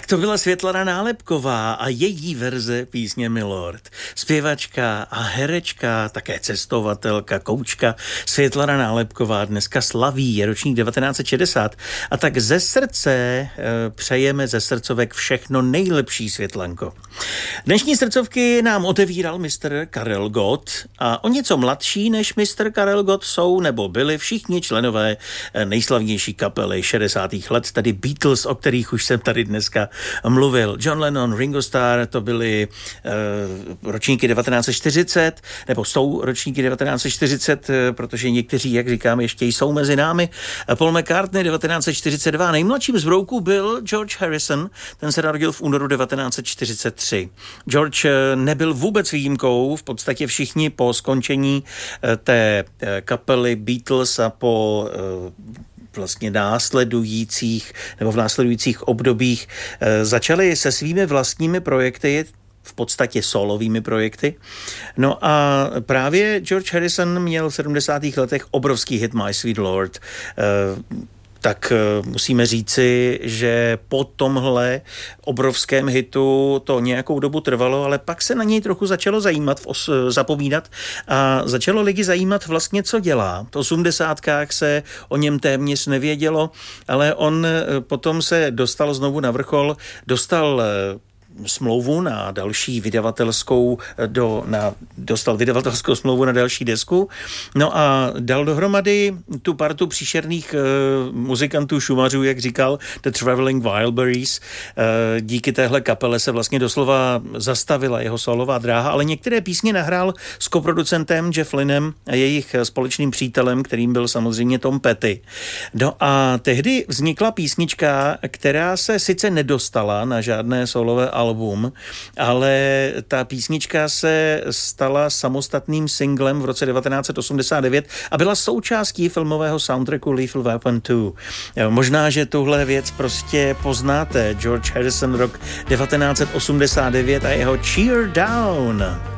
Tak to byla Světlana Nálepková a její verze písně Milord. Zpěvačka a herečka, také cestovatelka, koučka Světlana Nálepková dneska slaví, je ročník 1960. A tak ze srdce přejeme ze srdcovek všechno nejlepší, Světlanko. Dnešní srdcovky nám otevíral mistr Karel Gott a o něco mladší než mistr Karel Gott jsou nebo byli všichni členové nejslavnější kapely 60. let, tedy Beatles, o kterých už jsem tady dneska mluvil. John Lennon, Ringo Starr, to byly ročníky 1940, nebo jsou ročníky 1940, protože někteří, jak říkám, ještě jsou mezi námi. Paul McCartney 1942, nejmladším z brouků byl George Harrison, ten se narodil v únoru 1943. George nebyl vůbec výjimkou, v podstatě všichni po skončení té kapely Beatles a po vlastně v následujících obdobích začali se svými vlastními projekty, v podstatě solovými projekty. No a právě George Harrison měl v 70. letech obrovský hit My Sweet Lord. Tak musíme říci, že po tomhle obrovském hitu to nějakou dobu trvalo, ale pak se na něj trochu začalo zapomínat a začalo lidi zajímat vlastně, co dělá. V 80kách se o něm téměř nevědělo, ale on potom se dostal znovu na vrchol, dostal smlouvu na další dostal vydavatelskou smlouvu na další desku. No a dal dohromady tu partu příšerných muzikantů šumařů, jak říkal, The Traveling Wilburys. Díky téhle kapele se vlastně doslova zastavila jeho solová dráha, ale některé písně nahrál s koproducentem Jeff Lynnem a jejich společným přítelem, kterým byl samozřejmě Tom Petty. No a tehdy vznikla písnička, která se sice nedostala na žádné solové album, ale ta písnička se stala samostatným singlem v roce 1989 a byla součástí filmového soundtracku Lethal Weapon 2. Možná, že tuhle věc prostě poznáte. George Harrison, rok 1989 a jeho Cheer Down.